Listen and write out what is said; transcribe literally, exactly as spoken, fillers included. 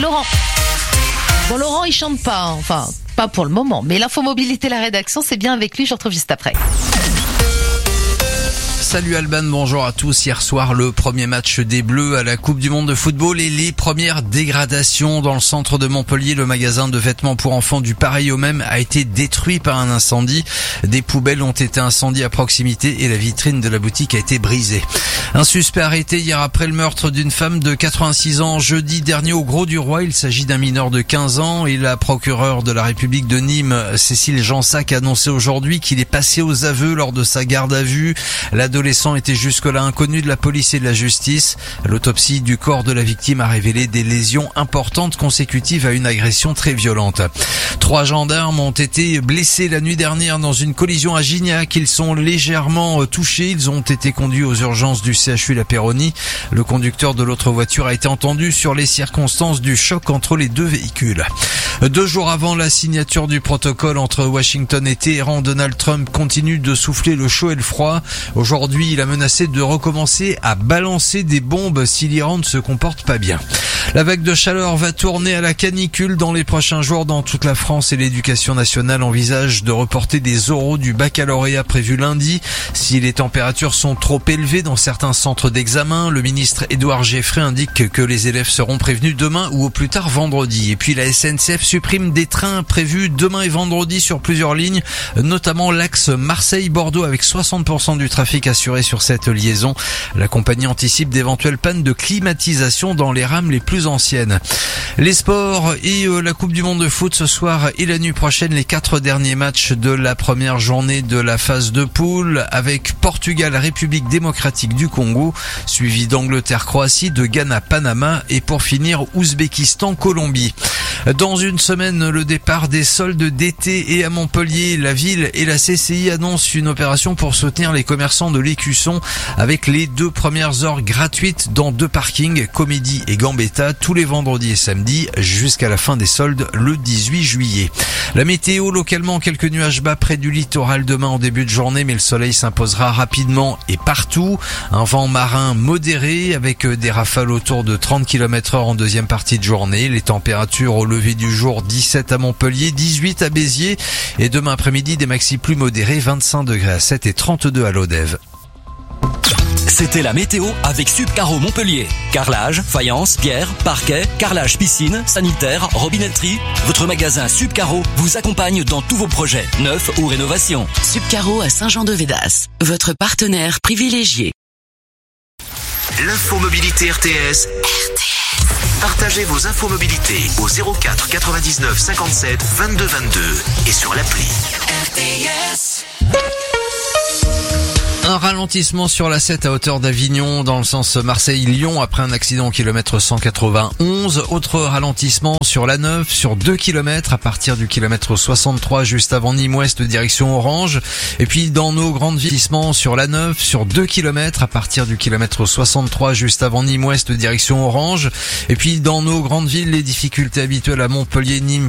Laurent. Bon, Laurent, il chante pas, hein. Enfin, pas pour le moment. Mais l'info mobilité, la rédaction, c'est bien avec lui. Je retrouve juste après. Salut Alban, bonjour à tous. Hier soir, le premier match des Bleus à la Coupe du Monde de football et les premières dégradations dans le centre de Montpellier. Le magasin de vêtements pour enfants du pareil au même a été détruit par un incendie. Des poubelles ont été incendiées à proximité et la vitrine de la boutique a été brisée. Un suspect arrêté hier après le meurtre d'une femme de quatre-vingt-six ans jeudi dernier au Grau-du-Roi. Il s'agit d'un mineur de quinze ans et la procureure de la République de Nîmes, Cécile Jansac, a annoncé aujourd'hui qu'il est passé aux aveux lors de sa garde à vue. L'adolescent était jusque-là inconnu de la police et de la justice. L'autopsie du corps de la victime a révélé des lésions importantes consécutives à une agression très violente. Trois gendarmes ont été blessés la nuit dernière dans une collision à Gignac. Ils sont légèrement touchés. Ils ont été conduits aux urgences du C H U La Péronie. Le conducteur de l'autre voiture a été entendu sur les circonstances du choc entre les deux véhicules. Deux jours avant la signature du protocole entre Washington et Téhéran, Donald Trump continue de souffler le chaud et le froid. Aujourd'hui, il a menacé de recommencer à balancer des bombes si l'Iran ne se comporte pas bien. La vague de chaleur va tourner à la canicule dans les prochains jours dans toute la France et l'éducation nationale envisage de reporter des oraux du baccalauréat prévu lundi. Si les températures sont trop élevées dans certains centres d'examen, le ministre Édouard Geffray indique que les élèves seront prévenus demain ou au plus tard vendredi. Et puis la S N C F supprime des trains prévus demain et vendredi sur plusieurs lignes, notamment l'axe Marseille-Bordeaux avec soixante pour cent du trafic assuré sur cette liaison. La compagnie anticipe d'éventuelles pannes de climatisation dans les rames les plus anciennes. Les sports et euh, la Coupe du Monde de foot ce soir et la nuit prochaine, les quatre derniers matchs de la première journée de la phase de poule avec Portugal, République démocratique du Congo, suivi d'Angleterre-Croatie, de Ghana-Panama et pour finir Ouzbékistan-Colombie. Dans une semaine, le départ des soldes d'été et à Montpellier, la ville et la C C I annoncent une opération pour soutenir les commerçants de l'Écusson avec les deux premières heures gratuites dans deux parkings, Comédie et Gambetta, tous les vendredis et samedis jusqu'à la fin des soldes le dix-huit juillet. La météo, localement quelques nuages bas près du littoral demain en début de journée, mais le soleil s'imposera rapidement et partout. Un vent marin modéré avec des rafales autour de trente kilomètres heure en deuxième partie de journée. Les températures au lever du jour, dix-sept à Montpellier, dix-huit à Béziers et demain après-midi des maxis plus modérés, vingt-cinq degrés à Sète et trente-deux à Lodève. C'était la météo avec Subcaro Montpellier. Carrelage, faïence, pierre, parquet, carrelage piscine, sanitaire, robinetterie. Votre magasin Subcaro vous accompagne dans tous vos projets, neufs ou rénovations. Subcaro à Saint-Jean-de-Védas, votre partenaire privilégié. L'infomobilité R T S. R T S. Partagez vos infomobilités au zéro quatre quatre-vingt-dix-neuf cinquante-sept vingt-deux vingt-deux et sur l'appli. R T S. Un ralentissement sur la sept à hauteur d'Avignon dans le sens Marseille-Lyon après un accident au kilomètre cent quatre-vingt-onze. Autre ralentissement sur la neuf sur deux kilomètres à partir du kilomètre soixante-trois juste avant Nîmes-Ouest direction Orange. Et puis dans nos grandes villes, sur la neuf sur deux kilomètres à partir du kilomètre soixante-trois juste avant Nîmes-Ouest direction Orange. Et puis dans nos grandes villes, les difficultés habituelles à Montpellier, Nîmes,